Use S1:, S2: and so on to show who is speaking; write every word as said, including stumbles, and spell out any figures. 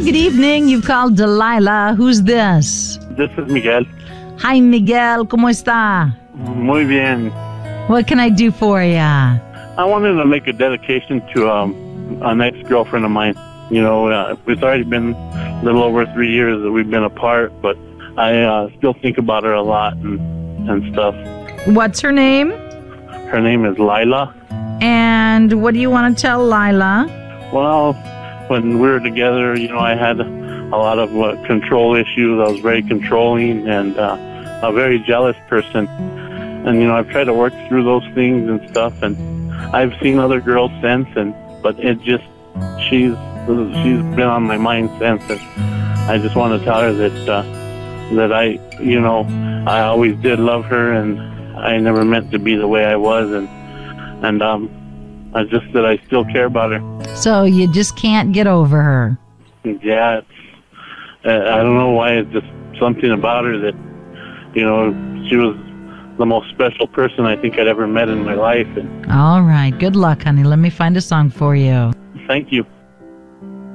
S1: good evening. You've called Delilah. Who's this?
S2: This is Miguel.
S1: Hi, Miguel. ¿Cómo está?
S2: Muy bien.
S1: What can I do for ya?
S2: I wanted to make a dedication to um, an ex-girlfriend of mine. You know, uh, it's already been a little over three years that we've been apart, but I uh, still think about her a lot and, and stuff.
S1: What's her name?
S2: Her name is Lila.
S1: And what do you want to tell Lila?
S2: Well, when we were together, you know, I had a lot of uh, control issues. I was very controlling and uh, a very jealous person. And, you know, I've tried to work through those things and stuff. And I've seen other girls since, and but it just, she's she's been on my mind since. And I just want to tell her that, uh, that I, you know, I always did love her, and I never meant to be the way I was. And, and um, I just that I still care about her.
S1: So you just can't get over her.
S2: Yeah, it's, uh, I don't know why. It's just something about her that, you know, she was the most special person I think I'd ever met in my life. And
S1: all right. Good luck, honey. Let me find a song for you.
S2: thank you.